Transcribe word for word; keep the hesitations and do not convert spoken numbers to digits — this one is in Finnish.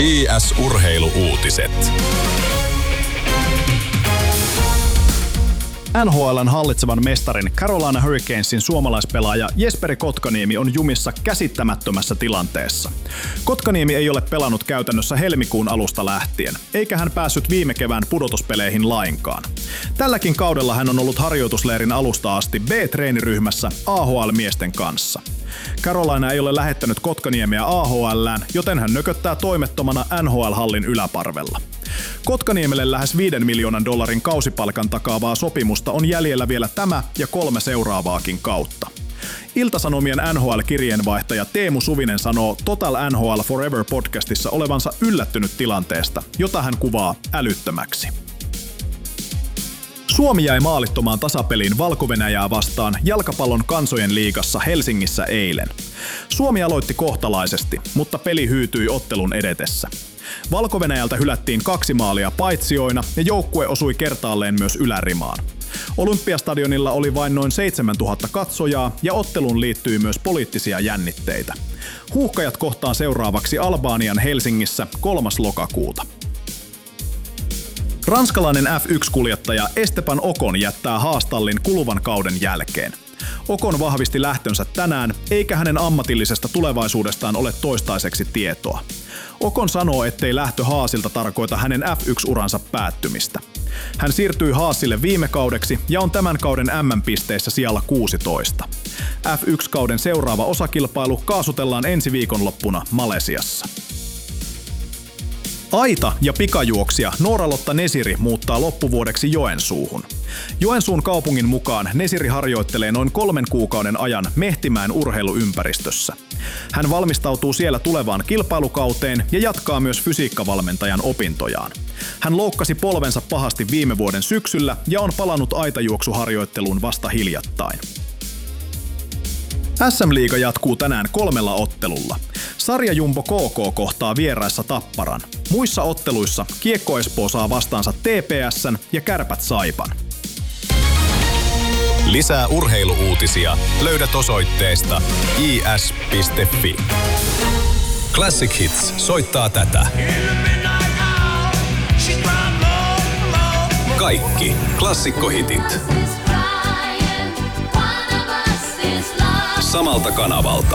I S-urheilu-uutiset. N H L:n hallitsevan mestarin Carolina Hurricanesin suomalaispelaaja Jesperi Kotkaniemi on jumissa käsittämättömässä tilanteessa. Kotkaniemi ei ole pelannut käytännössä helmikuun alusta lähtien, eikä hän päässyt viime kevään pudotuspeleihin lainkaan. Tälläkin kaudella hän on ollut harjoitusleirin alusta asti B-treeniryhmässä A H L-miesten kanssa. Carolina ei ole lähettänyt Kotkaniemeä A H L:ään, joten hän nököttää toimettomana N H L-hallin yläparvella. Kotkaniemelle lähes viiden miljoonan dollarin kausipalkan takaavaa sopimusta on jäljellä vielä tämä ja kolme seuraavaakin kautta. Ilta-Sanomien N H L-kirjeenvaihtaja Teemu Suvinen sanoo Total N H L Forever podcastissa olevansa yllättynyt tilanteesta, jota hän kuvaa älyttömäksi. Suomi jäi maalittomaan tasapeliin Valko-Venäjää vastaan jalkapallon kansojen liigassa Helsingissä eilen. Suomi aloitti kohtalaisesti, mutta peli hyytyi ottelun edetessä. Valko-Venäjältä hylättiin kaksi maalia paitsioina ja joukkue osui kertaalleen myös ylärimaan. Olympiastadionilla oli vain noin seitsemäntuhatta katsojaa ja otteluun liittyi myös poliittisia jännitteitä. Huuhkajat kohtaan seuraavaksi Albanian Helsingissä kolmas lokakuuta. Ranskalainen F yksi-kuljettaja Esteban Ocon jättää Haastallin kuluvan kauden jälkeen. Ocon vahvisti lähtönsä tänään, eikä hänen ammatillisesta tulevaisuudestaan ole toistaiseksi tietoa. Ocon sanoo, ettei lähtö Haasilta tarkoita hänen F yksi-uransa päättymistä. Hän siirtyi Haasille viime kaudeksi ja on tämän kauden M M-pisteissä sijalla kuusitoista. F yksi-kauden seuraava osakilpailu kaasutellaan ensi viikonloppuna Malesiassa. Aita- ja pikajuoksija Noora-Lotta Nesiri muuttaa loppuvuodeksi Joensuuhun. Joensuun kaupungin mukaan Nesiri harjoittelee noin kolmen kuukauden ajan Mehtimäen urheiluympäristössä. Hän valmistautuu siellä tulevaan kilpailukauteen ja jatkaa myös fysiikkavalmentajan opintojaan. Hän loukkasi polvensa pahasti viime vuoden syksyllä ja on palannut aitajuoksuharjoitteluun vasta hiljattain. S M-liiga jatkuu tänään kolmella ottelulla. Sarjajumbo K K kohtaa vieraissa Tapparan. Muissa otteluissa Kiekko Espoo saa vastaansa T P S:n ja Kärpät Saipan. Lisää urheilu-uutisia löydät osoitteesta i s piste f i. Classic Hits soittaa tätä. Kaikki klassikkohitit. Samalta kanavalta.